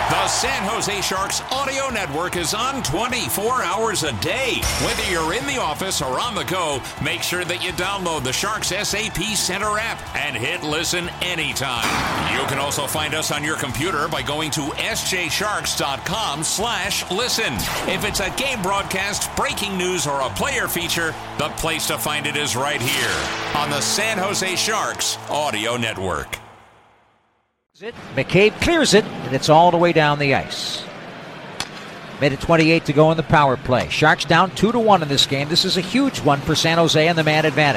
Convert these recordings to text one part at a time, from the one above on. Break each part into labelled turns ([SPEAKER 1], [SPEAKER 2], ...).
[SPEAKER 1] The San Jose Sharks audio network is on 24 hours a day. Whether you're in the office or on the go, make sure that you download the Sharks SAP Center app and hit listen anytime. You can also find us on your computer by going to sjsharks.com/listen. If it's a game broadcast, breaking news, or a player feature, the place to find it is right here on the San Jose Sharks audio network.
[SPEAKER 2] McCabe clears it, and it's all the way down the ice. Minute 28 to go in the power play. Sharks down 2-1 in this game. This is a huge one for San Jose and the man advantage.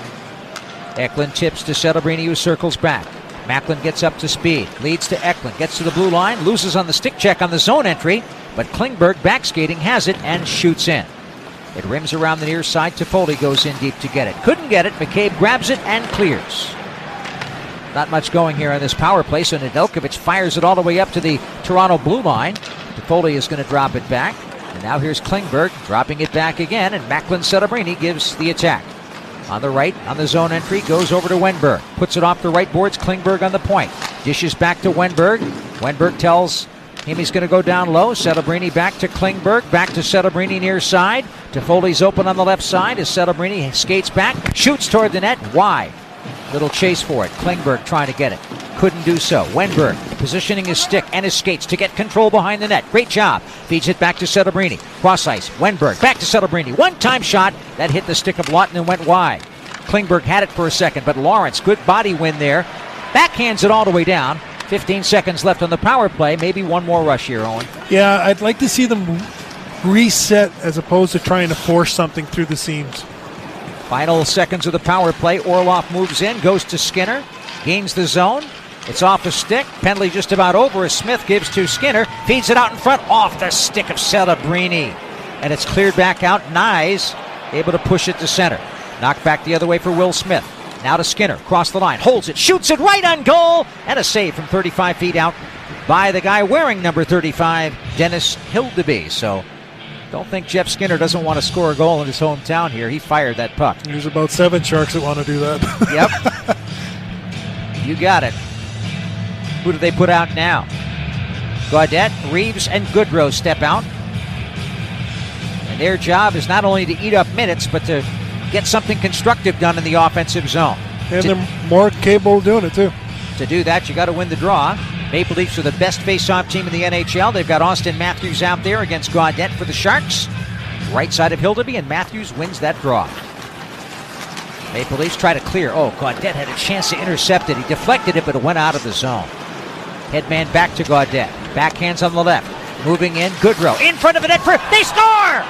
[SPEAKER 2] Eklund tips to Celebrini, who circles back. Macklin gets up to speed, leads to Eklund, gets to the blue line, loses on the stick check on the zone entry, but Klingberg backskating has it and shoots in. It rims around the near side. Toffoli goes in deep to get it. Couldn't get it. McCabe grabs it and clears. Not much going here on this power play, so Nedeljkovic fires it all the way up to the Toronto blue line. Toffoli is going to drop it back. And now here's Klingberg dropping it back again, and Macklin Celebrini gives the attack. On the right, on the zone entry, goes over to Wenberg. Puts it off the right boards, Klingberg on the point. Dishes back to Wenberg. Wenberg tells him he's going to go down low. Celebrini back to Klingberg, back to Celebrini near side. Toffoli's open on the left side as Celebrini skates back, shoots toward the net, wide. Little chase for it. Klingberg trying to get it. Couldn't do so. Wenberg positioning his stick and his skates to get control behind the net. Great job. Feeds it back to Celebrini. Cross ice. Wenberg back to Celebrini. One-time shot that hit the stick of Lawton and went wide. Klingberg had it for a second, but Lawrence, good body win there. Backhands it all the way down. 15 seconds left on the power play. Maybe one more rush here, Owen.
[SPEAKER 3] Yeah, I'd like to see them reset as opposed to trying to force something through the seams.
[SPEAKER 2] Final seconds of the power play. Orlov moves in, goes to Skinner, gains the zone. It's off the stick. Penalty just about over as Smith gives to Skinner. Feeds it out in front, off the stick of Celebrini. And it's cleared back out. Nyes able to push it to center. Knocked back the other way for Will Smith. Now to Skinner, cross the line, holds it, shoots it right on goal. And a save from 35 feet out by the guy wearing number 35, Dennis Hildeby. So don't think Jeff Skinner doesn't want to score a goal in his hometown here. He fired that puck.
[SPEAKER 3] There's about 7 Sharks that want to do that.
[SPEAKER 2] Yep. You got it. Who do they put out now? Gaudette, Reeves, and Goodrow step out. And their job is not only to eat up minutes, but to get something constructive done in the offensive zone.
[SPEAKER 3] And they're more capable of doing it, too.
[SPEAKER 2] To do that, you got to win the draw. Maple Leafs are the best face-off team in the NHL. They've got Austin Matthews out there against Gaudette for the Sharks. Right side of Hildeby, and Matthews wins that draw. Maple Leafs try to clear. Oh, Gaudette had a chance to intercept it. He deflected it, but it went out of the zone. Headman back to Gaudette. Backhands on the left. Moving in, Goodrow. In front of the net for... They score!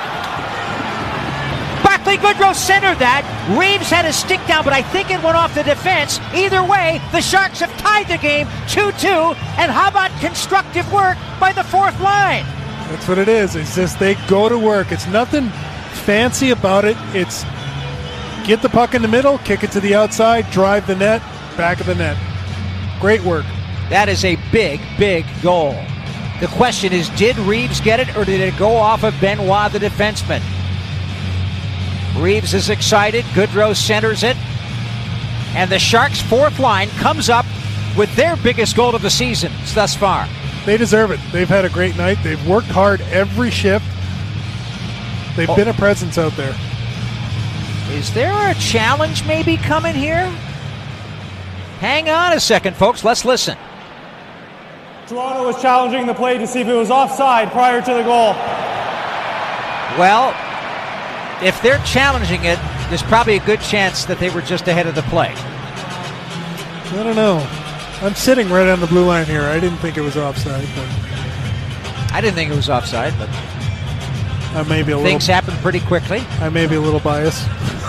[SPEAKER 2] Barclay Goodrow centered that. Reeves had his stick down, but I think it went off the defense. Either way, the Sharks have tied the game 2-2. And how about constructive work by the fourth line?
[SPEAKER 3] That's what it is. It's just they go to work. It's nothing fancy about it. It's get the puck in the middle, kick it to the outside, drive the net, back of the net. Great work.
[SPEAKER 2] That is a big, big goal. The question is, did Reeves get it, or did it go off of Benoit, the defenseman? Reeves is excited. Goodrow centers it. And the Sharks' fourth line comes up with their biggest goal of the season thus far.
[SPEAKER 3] They deserve it. They've had a great night. They've worked hard every shift. They've been a presence out there.
[SPEAKER 2] Is there a challenge maybe coming here? Hang on a second, folks. Let's listen.
[SPEAKER 4] Toronto was challenging the play to see if it was offside prior to the goal.
[SPEAKER 2] Well, if they're challenging it, there's probably a good chance that they were just ahead of the play.
[SPEAKER 3] I don't know. I'm sitting right on the blue line here. I didn't think it was offside. But
[SPEAKER 2] I didn't think it was offside, but
[SPEAKER 3] I may be a little.
[SPEAKER 2] Things happen pretty quickly.
[SPEAKER 3] I may be a little biased.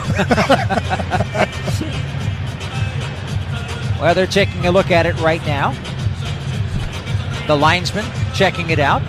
[SPEAKER 2] Well, they're taking a look at it right now. The linesman checking it out.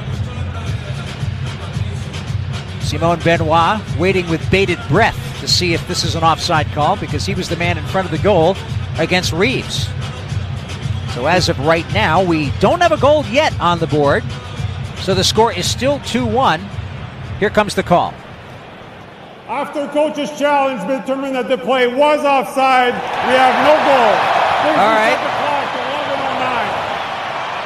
[SPEAKER 2] Simon Benoit waiting with bated breath to see if this is an offside call, because he was the man in front of the goal against Reeves. So as of right now, we don't have a goal yet on the board. So the score is still 2-1. Here comes the call.
[SPEAKER 4] After coach's challenge determined that the play was offside, we have no goal.
[SPEAKER 2] All right.